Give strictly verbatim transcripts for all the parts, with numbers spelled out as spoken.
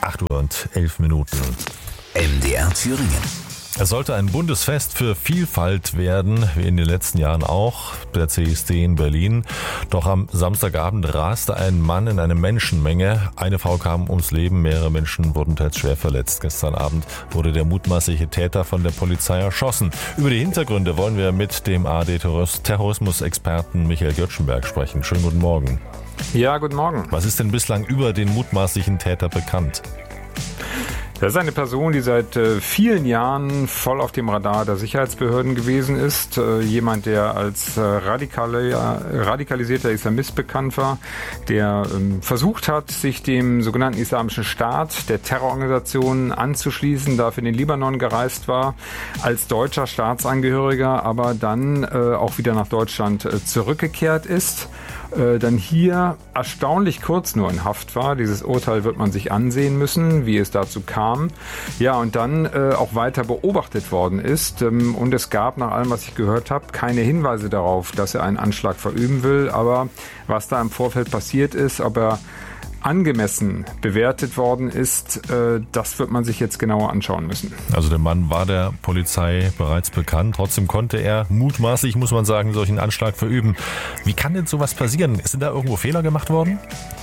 acht Uhr und elf Minuten. M D R Thüringen. Es sollte ein Bundesfest für Vielfalt werden, wie in den letzten Jahren auch, der C S D in Berlin. Doch am Samstagabend raste ein Mann in eine Menschenmenge. Eine Frau kam ums Leben, mehrere Menschen wurden teils schwer verletzt. Gestern Abend wurde der mutmaßliche Täter von der Polizei erschossen. Über die Hintergründe wollen wir mit dem A R D-Terrorismus-Experten Michael Göttschenberg sprechen. Schönen guten Morgen. Ja, guten Morgen. Was ist denn bislang über den mutmaßlichen Täter bekannt? Das ist eine Person, die seit äh, vielen Jahren voll auf dem Radar der Sicherheitsbehörden gewesen ist. Äh, jemand, der als äh, radikale, radikalisierter Islamist bekannt war, der ähm, versucht hat, sich dem sogenannten Islamischen Staat, der Terrororganisation anzuschließen, dafür in den Libanon gereist war, als deutscher Staatsangehöriger, aber dann äh, auch wieder nach Deutschland äh, zurückgekehrt ist. Dann hier erstaunlich kurz nur in Haft war. Dieses Urteil wird man sich ansehen müssen, wie es dazu kam. Ja, und dann äh, auch weiter beobachtet worden ist. Ähm, und es gab, nach allem, was ich gehört habe, keine Hinweise darauf, dass er einen Anschlag verüben will. Aber was da im Vorfeld passiert ist, ob er angemessen bewertet worden ist, äh, das wird man sich jetzt genauer anschauen müssen. Also der Mann war der Polizei bereits bekannt, trotzdem konnte er mutmaßlich, muss man sagen, solchen Anschlag verüben. Wie kann denn sowas passieren? Sind da irgendwo Fehler gemacht worden?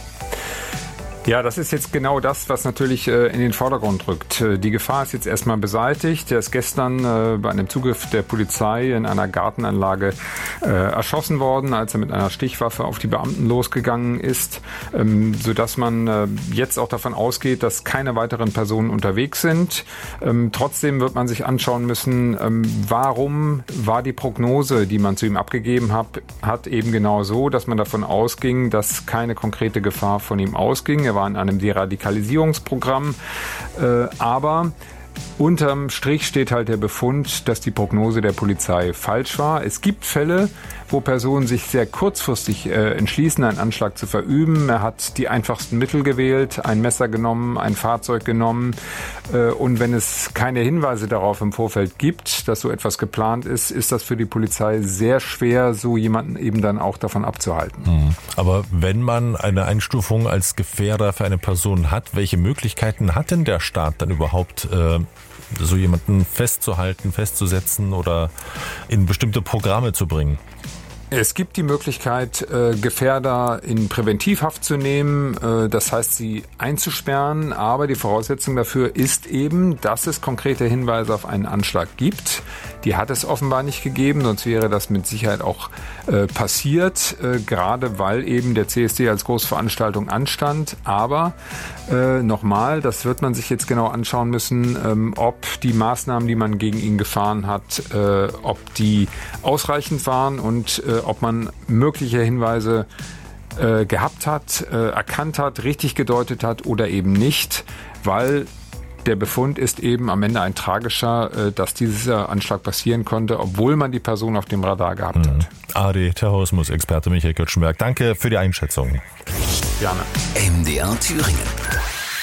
Ja, das ist jetzt genau das, was natürlich äh, in den Vordergrund rückt. Die Gefahr ist jetzt erstmal beseitigt. Er ist gestern äh, bei einem Zugriff der Polizei in einer Gartenanlage äh, erschossen worden, als er mit einer Stichwaffe auf die Beamten losgegangen ist, ähm, sodass man äh, jetzt auch davon ausgeht, dass keine weiteren Personen unterwegs sind. Ähm, trotzdem wird man sich anschauen müssen, ähm, warum war die Prognose, die man zu ihm abgegeben hat, hat eben genau so, dass man davon ausging, dass keine konkrete Gefahr von ihm ausging. Er war in einem Deradikalisierungsprogramm, äh, aber unterm Strich steht halt der Befund, dass die Prognose der Polizei falsch war. Es gibt Fälle, wo Personen sich sehr kurzfristig äh, entschließen, einen Anschlag zu verüben. Er hat die einfachsten Mittel gewählt, ein Messer genommen, ein Fahrzeug genommen. Äh, und wenn es keine Hinweise darauf im Vorfeld gibt, dass so etwas geplant ist, ist das für die Polizei sehr schwer, so jemanden eben dann auch davon abzuhalten. Mhm. Aber wenn man eine Einstufung als Gefährder für eine Person hat, welche Möglichkeiten hat denn der Staat dann überhaupt, äh, so jemanden festzuhalten, festzusetzen oder in bestimmte Programme zu bringen? Es gibt die Möglichkeit, äh, Gefährder in Präventivhaft zu nehmen, äh, das heißt, sie einzusperren, aber die Voraussetzung dafür ist eben, dass es konkrete Hinweise auf einen Anschlag gibt. Die hat es offenbar nicht gegeben, sonst wäre das mit Sicherheit auch äh, passiert, äh, gerade weil eben der C S D als Großveranstaltung anstand. Aber äh, nochmal, das wird man sich jetzt genau anschauen müssen, ähm, ob die Maßnahmen, die man gegen ihn gefahren hat, äh, ob die ausreichend waren und äh, ob man mögliche Hinweise äh, gehabt hat, äh, erkannt hat, richtig gedeutet hat oder eben nicht, weil der Befund ist eben am Ende ein tragischer, äh, dass dieser Anschlag passieren konnte, obwohl man die Person auf dem Radar gehabt mhm. hat. A R D-Terrorismus-Experte Michael Göttschenberg, danke für die Einschätzung. Gerne. M D R Thüringen.